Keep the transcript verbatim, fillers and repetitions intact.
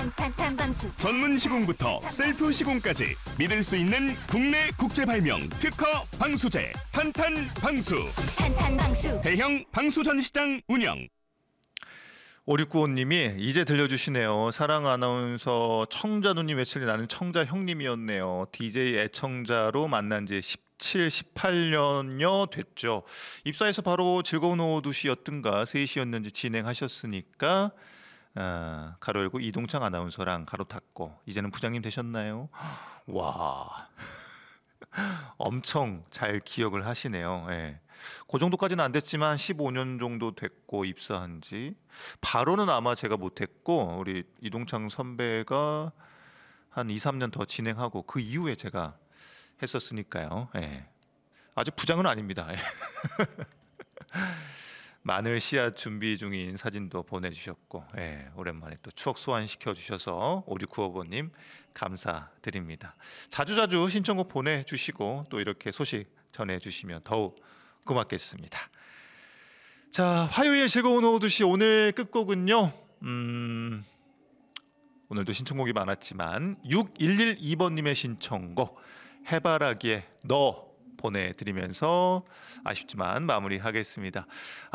탄탄탄 방수. 전문 시공부터 셀프 시공까지 믿을 수 있는 국내 국제 발명 특허 방수제 탄탄 방수. 탄탄 방수. 대형 방수 전시장 운영. 오육구오님이 이제 들려주시네요. 사랑 아나운서 청자 누님 외칠리 나는 청자 형님이었네요. 디제이 애청자로 만난 지 십칠, 십팔 년여 됐죠. 입사해서 바로 즐거운 오후 두 시였든가 세 시였는지 진행하셨으니까 아, 가로 열고 이동창 아나운서랑 가로 닫고 이제는 부장님 되셨나요? 와 엄청 잘 기억을 하시네요. 예. 그 정도까지는 안 됐지만 십오 년 정도 됐고 입사한 지 바로는 아마 제가 못했고 우리 이동창 선배가 한 이, 삼 년 더 진행하고 그 이후에 제가 했었으니까요. 예. 아직 부장은 아닙니다. 마늘 씨앗 준비 중인 사진도 보내주셨고 예, 오랜만에 또 추억 소환시켜 주셔서 오육구오번님 감사드립니다. 자주자주 신청곡 보내주시고 또 이렇게 소식 전해주시면 더욱 고맙겠습니다. 자, 화요일 즐거운 오후 두 시 오늘 끝곡은요. 음, 오늘도 신청곡이 많았지만 육일일이번님의 신청곡 해바라기의 너 보내드리면서 아쉽지만 마무리하겠습니다.